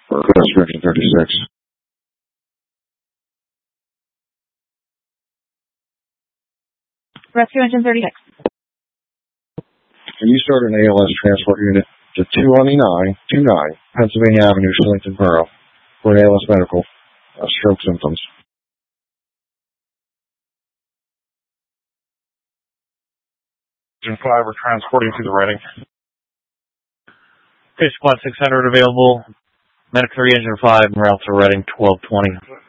for Rescue Engine 36. Rescue Engine 36. Can you start an ALS transport unit to 229 Pennsylvania Avenue, Shillington Borough, for an ALS medical stroke symptoms? Engine 5, we're transporting to the Reading. Okay, Squad 600 available. Medic 3, Engine 5, en route to Reading, 1220.